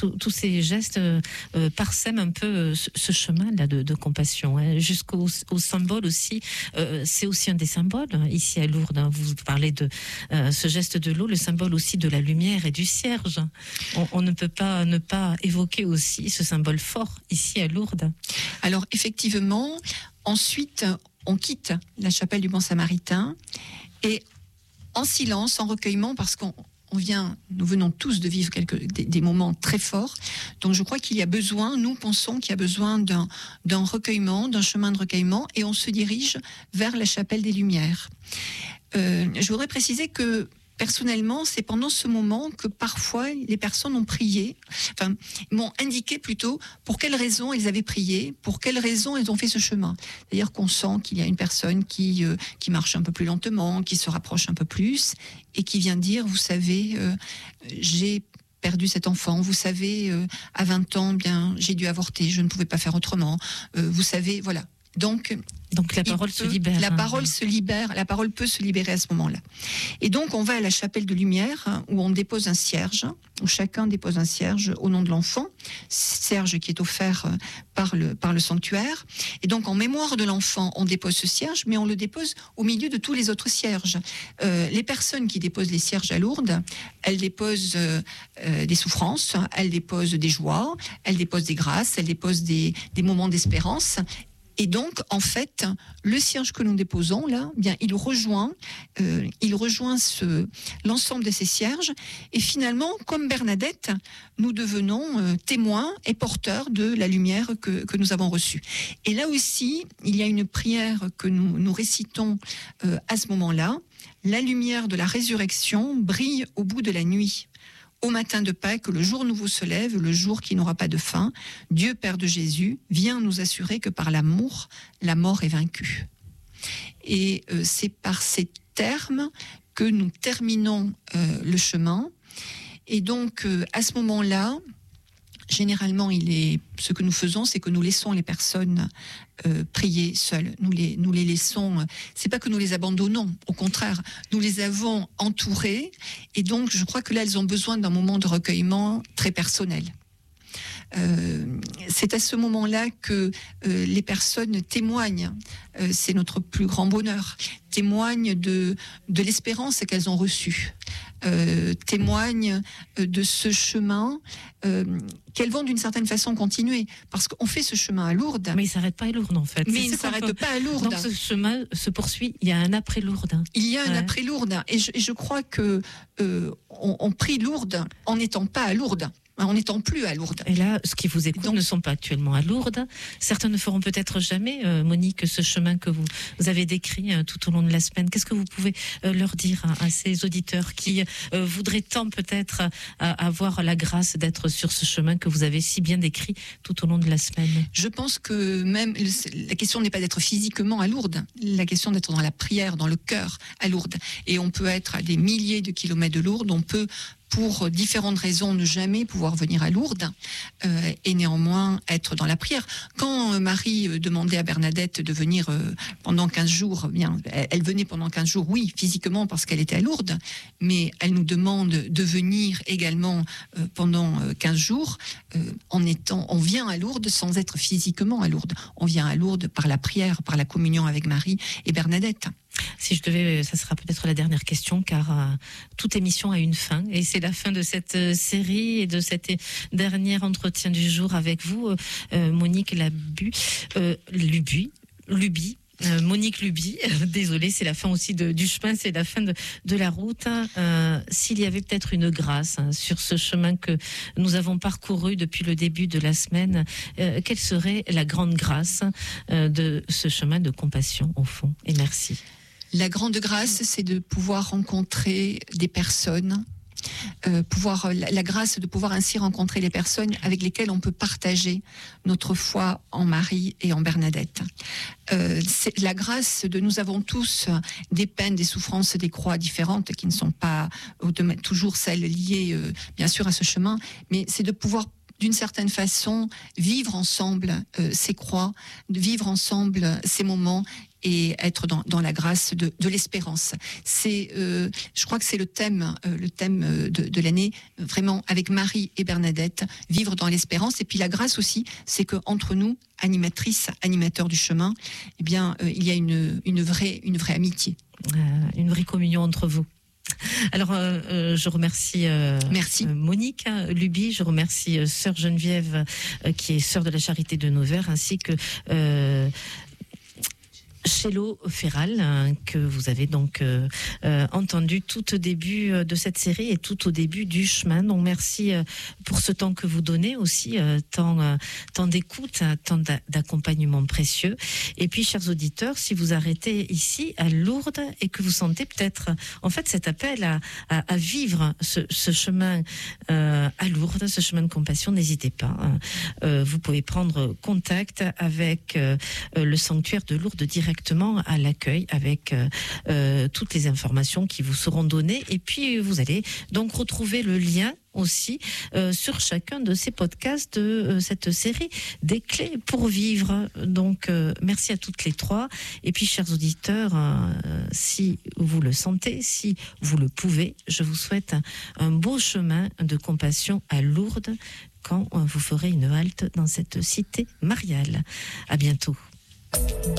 tous ces gestes parsèment un peu ce chemin-là de compassion, hein, jusqu'au symbole aussi. C'est aussi un des symboles ici à Lourdes. Hein. Vous parlez de ce geste de l'eau, le symbole aussi de la lumière et du cierge. On ne peut pas ne pas évoquer aussi ce symbole fort ici à Lourdes. Alors effectivement, ensuite on quitte la chapelle du Bon Samaritain et en silence, en recueillement, parce nous venons tous de vivre des moments très forts. Donc je crois qu'il y a besoin, nous pensons qu'il y a besoin d'un recueillement, d'un chemin de recueillement, et on se dirige vers la chapelle des Lumières. Je voudrais préciser que personnellement, c'est pendant ce moment que parfois les personnes m'ont indiqué plutôt pour quelles raisons elles avaient prié, pour quelles raisons elles ont fait ce chemin. C'est-à-dire qu'on sent qu'il y a une personne qui marche un peu plus lentement, qui se rapproche un peu plus, et qui vient dire, vous savez, j'ai perdu cet enfant, vous savez, à 20 ans, bien, j'ai dû avorter, je ne pouvais pas faire autrement, vous savez, voilà. Donc la parole se libère. La parole se libère, la parole peut se libérer à ce moment-là. Et donc on va à la chapelle de Lumière où on dépose un cierge, où chacun dépose un cierge au nom de l'enfant, cierge qui est offert par le sanctuaire. Et donc en mémoire de l'enfant, on dépose ce cierge, mais on le dépose au milieu de tous les autres cierges. Les personnes qui déposent les cierges à Lourdes, elles déposent des souffrances, elles déposent des joies, elles déposent des grâces, elles déposent des moments d'espérance. Et donc, en fait, le cierge que nous déposons là, bien, il rejoint l'ensemble de ces cierges. Et finalement, comme Bernadette, nous devenons témoins et porteurs de la lumière que nous avons reçue. Et là aussi, il y a une prière que nous récitons à ce moment-là. La lumière de la résurrection brille au bout de la nuit. Au matin de Pâques, le jour nouveau se lève, le jour qui n'aura pas de fin. Dieu, Père de Jésus, vient nous assurer que par l'amour, la mort est vaincue. Et c'est par ces termes que nous terminons le chemin. Et donc, à ce moment-là, généralement, ce que nous faisons, c'est que nous laissons les personnes prier seules. Nous les laissons. C'est pas que nous les abandonnons. Au contraire, nous les avons entourées. Et donc, je crois que là, elles ont besoin d'un moment de recueillement très personnel. C'est à ce moment-là que les personnes témoignent. C'est notre plus grand bonheur. Témoignent de l'espérance qu'elles ont reçue. Témoignent de ce chemin qu'elles vont d'une certaine façon continuer. Parce qu'on fait ce chemin à Lourdes. Mais il ne s'arrête pas à Lourdes, en fait. Mais il ne s'arrête pas à Lourdes. Donc ce chemin se poursuit. Il y a un après Lourdes. Il y a un après Lourdes. Et je crois que on prie Lourdes en n'étant pas à Lourdes. En n'étant plus à Lourdes. Et là, ceux qui vous écoutent ne sont pas actuellement à Lourdes. Certains ne feront peut-être jamais, Monique, ce chemin que vous avez décrit tout au long de la semaine. Qu'est-ce que vous pouvez leur dire à ces auditeurs qui voudraient tant peut-être avoir la grâce d'être sur ce chemin que vous avez si bien décrit tout au long de la semaine? Je pense que même la question n'est pas d'être physiquement à Lourdes. La question d'être dans la prière, dans le cœur à Lourdes. Et on peut être à des milliers de kilomètres de Lourdes. On peut pour différentes raisons, ne jamais pouvoir venir à Lourdes et néanmoins être dans la prière. Quand Marie demandait à Bernadette de venir pendant 15 jours, bien, elle venait pendant 15 jours, oui, physiquement parce qu'elle était à Lourdes, mais elle nous demande de venir également pendant 15 jours. On vient à Lourdes sans être physiquement à Lourdes. On vient à Lourdes par la prière, par la communion avec Marie et Bernadette. Si je devais, ça sera peut-être la dernière question, car toute émission a une fin, et c'est la fin de cette série et de cet dernier entretien du jour avec vous, Monique Luby. Monique Luby, désolée, c'est la fin aussi du chemin, c'est la fin de la route. S'il y avait peut-être une grâce sur ce chemin que nous avons parcouru depuis le début de la semaine, quelle serait la grande grâce de ce chemin de compassion au fond? Et merci. La grande grâce, c'est de pouvoir rencontrer des personnes, la grâce de pouvoir ainsi rencontrer les personnes avec lesquelles on peut partager notre foi en Marie et en Bernadette. C'est la grâce nous avons tous des peines, des souffrances, des croix différentes qui ne sont pas toujours celles liées bien sûr à ce chemin, mais c'est de pouvoir d'une certaine façon vivre ensemble ces croix, de vivre ensemble ces moments et être dans la grâce de l'espérance. Je crois que c'est le thème de l'année, vraiment avec Marie et Bernadette, vivre dans l'espérance. Et puis la grâce aussi, c'est qu'entre nous, animatrices, animateurs du chemin, eh bien, il y a une vraie amitié. Une vraie communion entre vous. Alors, je remercie Merci. Monique Luby, je remercie sœur Geneviève, qui est sœur de la Charité de Nevers, ainsi que Chello Ferral, que vous avez donc entendu tout au début de cette série et tout au début du chemin. Donc merci pour ce temps que vous donnez aussi, tant d'écoute, tant d'accompagnement précieux. Et puis, chers auditeurs, si vous arrêtez ici à Lourdes et que vous sentez peut-être, en fait, cet appel à vivre ce chemin à Lourdes, ce chemin de compassion, n'hésitez pas. Vous pouvez prendre contact avec le sanctuaire de Lourdes directement à l'accueil avec toutes les informations qui vous seront données. Et puis, vous allez donc retrouver le lien aussi sur chacun de ces podcasts de cette série des clés pour vivre. Donc merci à toutes les trois. Et puis, chers auditeurs, si vous le sentez, si vous le pouvez, je vous souhaite un beau chemin de compassion à Lourdes quand vous ferez une halte dans cette cité mariale. À bientôt.